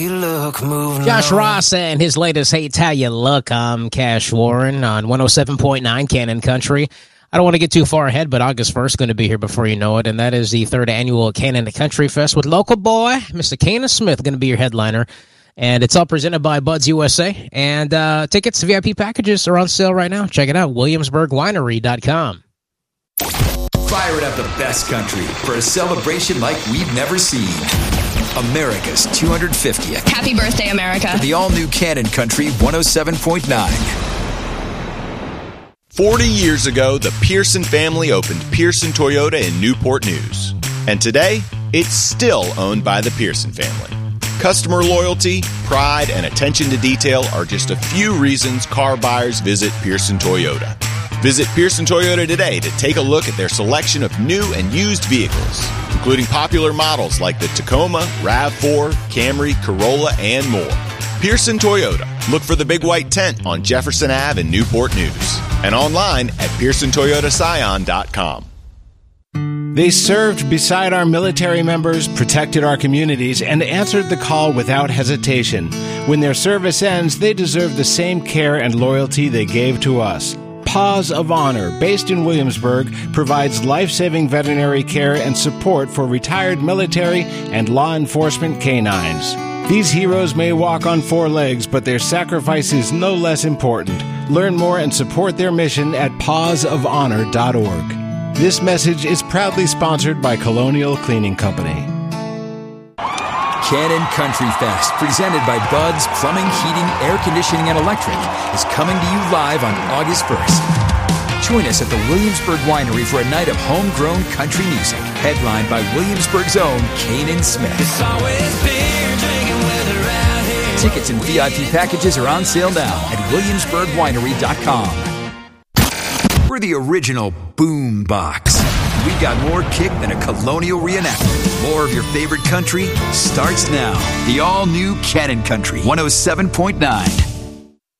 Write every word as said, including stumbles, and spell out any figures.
Look, moving Josh on. Ross and his latest Hate How You Look. I'm Cash Warren on one oh seven point nine Cannon Country. I don't want to get too far ahead, but August first is going to be here before you know it, and that is the third annual Cannon Country Fest with local boy, Mister Kanan Smith, going to be your headliner. And it's all presented by Buds U S A. And uh, tickets to V I P packages are on sale right now. Check it out, williamsburg winery dot com. Firing up the best country for a celebration like we've never seen. America's two hundred fiftieth. Happy birthday, America. The all-new Cannon Country one oh seven point nine. Forty years ago, the Pearson family opened Pearson Toyota in Newport News. And today, it's still owned by the Pearson family. Customer loyalty, pride, and attention to detail are just a few reasons car buyers visit Pearson Toyota. Visit Pearson Toyota today to take a look at their selection of new and used vehicles, including popular models like the Tacoma, RAV four, Camry, Corolla, and more. Pearson Toyota. Look for the big white tent on Jefferson Avenue in Newport News and online at pearson toyota scion dot com. They served beside our military members, protected our communities, and answered the call without hesitation. When their service ends, they deserve the same care and loyalty they gave to us. Paws of Honor, based in Williamsburg, provides life-saving veterinary care and support for retired military and law enforcement canines. These heroes may walk on four legs, but their sacrifice is no less important. Learn more and support their mission at paws of honor dot org. This message is proudly sponsored by Colonial Cleaning Company. Cannon Country Fest, presented by Buds Plumbing, Heating, Air Conditioning, and Electric, is coming to you live on August first. Join us at the Williamsburg Winery for a night of homegrown country music, headlined by Williamsburg's own Kanan Smith. It's always beer drinking weather out here. Tickets and V I P packages are on sale now at williamsburg winery dot com. We're the original boom box. We got more kick than a colonial reenactment. More of your favorite country starts now. The all-new Cannon Country one oh seven point nine.